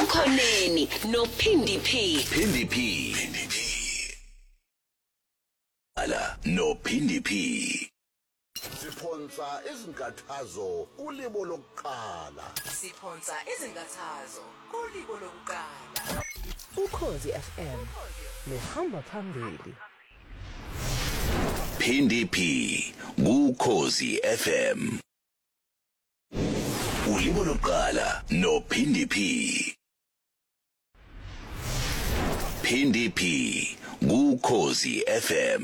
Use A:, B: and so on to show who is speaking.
A: ukhoneni noPhindi P.
B: Phindi P. Ala noPhindi P.
C: Siphonsa izinkathazo ulimo lokuqala.
D: Siphonsa izinkathazo kulibo lokuqala.
E: Ukhozi FM luhamba phambili.
B: Phindi P. Ukhozi FM. Ulimo lokuqala noPhindi P. Phindi P. Ukhozi FM.